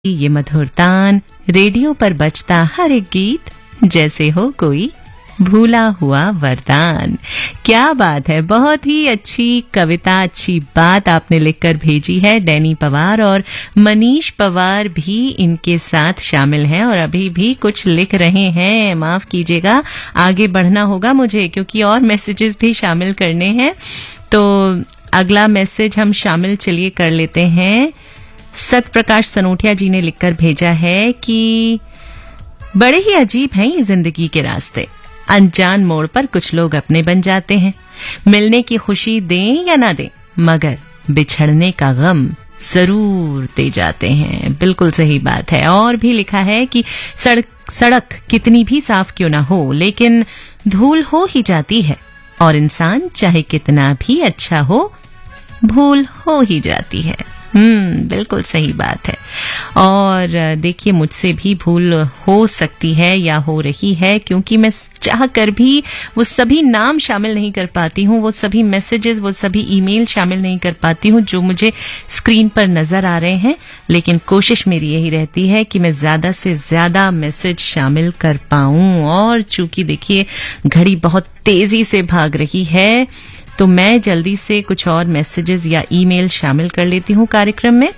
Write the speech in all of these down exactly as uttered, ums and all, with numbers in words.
ये मधुर तान रेडियो पर बजता हर एक गीत जैसे हो कोई भूला हुआ वरदान। क्या बात है, बहुत ही अच्छी कविता, अच्छी बात आपने लिखकर भेजी है। डैनी पवार और मनीष पवार भी इनके साथ शामिल हैं और अभी भी कुछ लिख रहे हैं। माफ कीजिएगा, आगे बढ़ना होगा मुझे क्योंकि और मैसेजेस भी शामिल करने हैं। तो अगला मैसेज हम शामिल चलिए कर लेते हैं। सतप्रकाश सनोटिया जी ने लिखकर भेजा है कि बड़े ही अजीब हैं ये जिंदगी के रास्ते। अनजान मोड़ पर कुछ लोग अपने बन जाते हैं। मिलने की खुशी दें या ना दें, मगर बिछड़ने का गम जरूर दे जाते हैं। बिल्कुल सही बात है। और भी लिखा है कि सड़क सड़क कितनी भी साफ क्यों ना हो, लेकिन धूल हो ही जाती है, और इंसान चाहे कितना भी अच्छा हो, भूल हो ही जाती है। हम्म बिल्कुल सही बात है। और देखिए, मुझसे भी भूल हो सकती है या हो रही है, क्योंकि मैं चाह कर भी वो सभी नाम शामिल नहीं कर पाती हूँ, वो सभी मैसेजेस, वो सभी ईमेल शामिल नहीं कर पाती हूँ जो मुझे स्क्रीन पर नजर आ रहे हैं। लेकिन कोशिश मेरी यही रहती है कि मैं ज्यादा से ज्यादा मैसेज शामिल कर पाऊं। और चूंकि देखिए घड़ी बहुत तेजी से भाग रही है, तो मैं जल्दी से कुछ और मैसेजेस या ईमेल शामिल कर लेती हूँ कार्यक्रम में।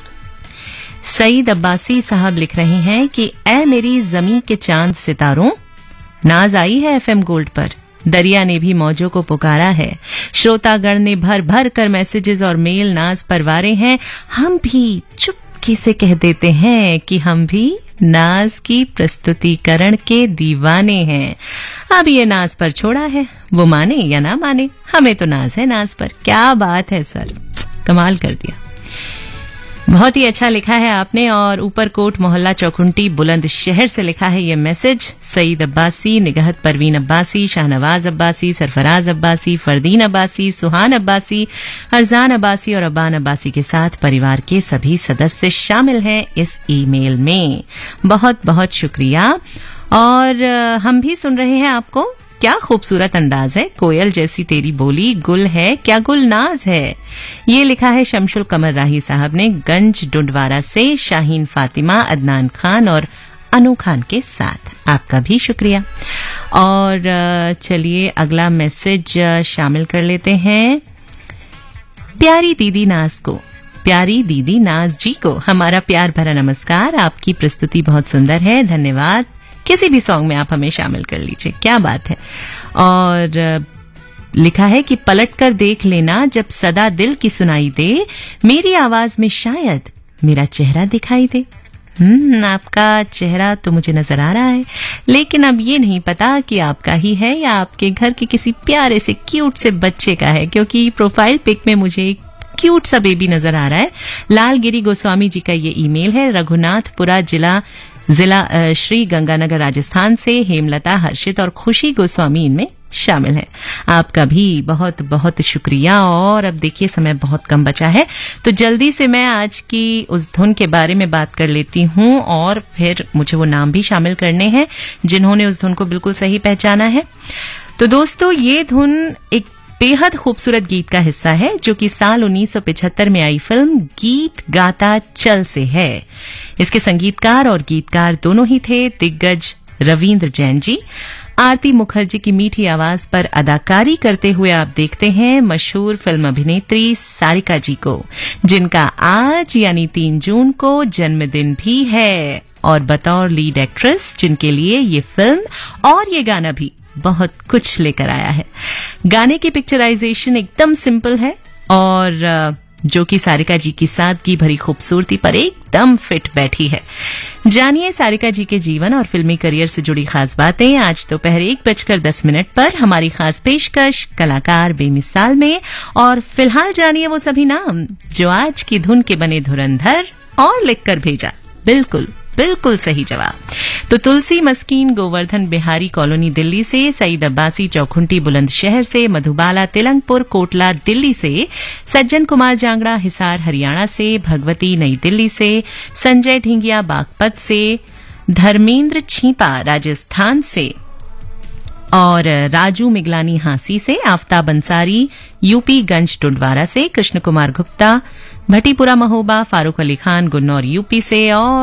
सईद अब्बासी साहब लिख रहे हैं कि ऐ मेरी जमी के चांद सितारों, नाज आई है एफएम गोल्ड पर, दरिया ने भी मौजों को पुकारा है, श्रोतागण ने भर भर कर मैसेजेस और मेल नाज परवारे हैं, हम भी चुपके से कह देते हैं कि हम भी नाज की प्रस्तुतिकरण के दीवाने हैं। अब ये नाज पर छोड़ा है, वो माने या ना माने, हमें तो नाज है नाज पर। क्या बात है सर, कमाल कर दिया। बहुत ही अच्छा लिखा है आपने। और ऊपरकोट मोहल्ला चौखुंटी बुलंदशहर से लिखा है ये मैसेज। सईद अब्बासी, निगहत परवीन अब्बासी, शाहनवाज अब्बासी, सरफराज अब्बासी, फरदीन अब्बासी, सुहान अब्बासी, अरजान अब्बासी और अब्बान अब्बासी के साथ परिवार के सभी सदस्य शामिल हैं इस ईमेल में। बहुत बहुत शुक्रिया। और हम भी सुन रहे हैं आपको। क्या खूबसूरत अंदाज है, कोयल जैसी तेरी बोली, गुल है क्या गुल नाज है। ये लिखा है शमशुल कमर राही साहब ने गंज डुंडवारा से, शाहीन फातिमा, अदनान खान और अनु खान के साथ। आपका भी शुक्रिया। और चलिए अगला मैसेज शामिल कर लेते हैं। प्यारी दीदी नाज को, प्यारी दीदी नाज जी को हमारा प्यार भरा नमस्कार। आपकी प्रस्तुति बहुत सुंदर है, धन्यवाद। किसी भी सॉन्ग में आप हमें शामिल कर लीजिए, क्या बात है। और लिखा है कि पलट कर देख लेना जब सदा दिल की सुनाई दे, मेरी आवाज में शायद मेरा चेहरा दिखाई दे। हम्म आपका चेहरा तो मुझे नजर आ रहा है, लेकिन अब ये नहीं पता कि आपका ही है या आपके घर के किसी प्यारे से क्यूट से बच्चे का है, क्योंकि प्रोफाइल पिक में मुझे एक क्यूट सा बेबी नजर आ रहा है। लालगिरी गोस्वामी जी का ये ईमेल है। रघुनाथपुरा जिला जिला श्री गंगानगर राजस्थान से हेमलता, हर्षित और खुशी गोस्वामी इनमें शामिल है। आपका भी बहुत बहुत शुक्रिया। और अब देखिए समय बहुत कम बचा है, तो जल्दी से मैं आज की उस धुन के बारे में बात कर लेती हूँ, और फिर मुझे वो नाम भी शामिल करने हैं जिन्होंने उस धुन को बिल्कुल सही पहचाना है। तो दोस्तों, ये धुन एक बेहद खूबसूरत गीत का हिस्सा है जो कि साल उन्नीस सौ पचहत्तर में आई फिल्म गीत गाता चल से है। इसके संगीतकार और गीतकार दोनों ही थे दिग्गज रविंद्र जैन जी। आरती मुखर्जी की मीठी आवाज पर अदाकारी करते हुए आप देखते हैं मशहूर फिल्म अभिनेत्री सारिका जी को, जिनका आज यानी तीन जून को जन्मदिन भी है, और बतौर लीड एक्ट्रेस जिनके लिए ये फिल्म और ये गाना भी बहुत कुछ लेकर आया है। गाने की पिक्चराइजेशन एकदम सिंपल है, और जो कि सारिका जी की सादगी भरी खूबसूरती पर एकदम फिट बैठी है। जानिए सारिका जी के जीवन और फिल्मी करियर से जुड़ी खास बातें आज दोपहर एक बजकर दस मिनट पर हमारी खास पेशकश कलाकार बेमिसाल में। और फिलहाल जानिए वो सभी नाम जो आज की धुन के बने धुरंधर और लिखकर भेजा। बिल्कुल बिल्कुल सही जवाब। तो तुलसी मस्कीन गोवर्धन बिहारी कॉलोनी दिल्ली से, सईद अब्बासी चौखुंटी बुलंदशहर से, मधुबाला तिलंगपुर कोटला दिल्ली से, सज्जन कुमार जांगड़ा हिसार हरियाणा से, भगवती नई दिल्ली से, संजय ढिंगिया बागपत से, धर्मेंद्र छीपा राजस्थान से, और राजू मिगलानी हांसी से, आफ्ताब अंसारी यूपी गंज टुंडवारा से, कृष्ण कुमार गुप्ता भटीपुरा महोबा, फारूक अली खान गुन्नौर यूपी से, और